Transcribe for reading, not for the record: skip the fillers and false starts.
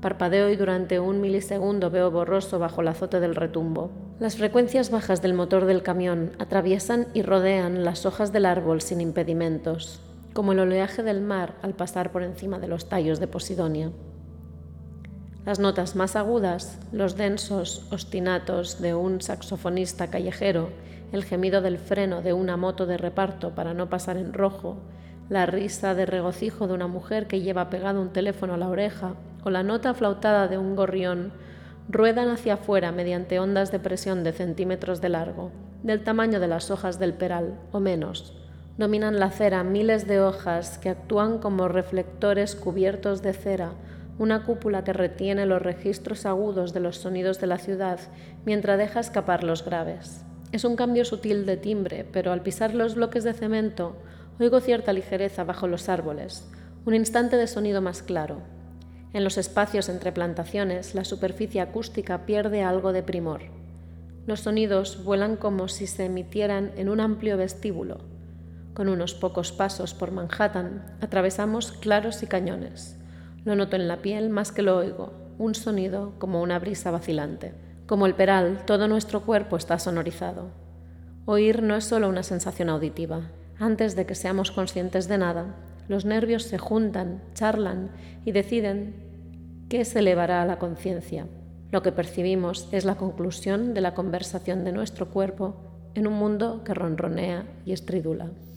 Parpadeo y durante un milisegundo veo borroso bajo el azote del retumbo. Las frecuencias bajas del motor del camión atraviesan y rodean las hojas del árbol sin impedimentos, como el oleaje del mar al pasar por encima de los tallos de Posidonia. Las notas más agudas, los densos ostinatos de un saxofonista callejero, el gemido del freno de una moto de reparto para no pasar en rojo, la risa de regocijo de una mujer que lleva pegado un teléfono a la oreja o la nota aflautada de un gorrión ruedan hacia afuera mediante ondas de presión de centímetros de largo, del tamaño de las hojas del peral o menos. Dominan la acera miles de hojas que actúan como reflectores cubiertos de cera, una cúpula que retiene los registros agudos de los sonidos de la ciudad mientras deja escapar los graves. Es un cambio sutil de timbre, pero al pisar los bloques de cemento oigo cierta ligereza bajo los árboles, un instante de sonido más claro. En los espacios entre plantaciones, la superficie acústica pierde algo de primor. Los sonidos vuelan como si se emitieran en un amplio vestíbulo. Con unos pocos pasos por Manhattan, atravesamos claros y cañones. Lo noto en la piel más que lo oigo, un sonido como una brisa vacilante. Como el peral, todo nuestro cuerpo está sonorizado. Oír no es solo una sensación auditiva. Antes de que seamos conscientes de nada, los nervios se juntan, charlan y deciden qué se elevará a la conciencia. Lo que percibimos es la conclusión de la conversación de nuestro cuerpo en un mundo que ronronea y estridula.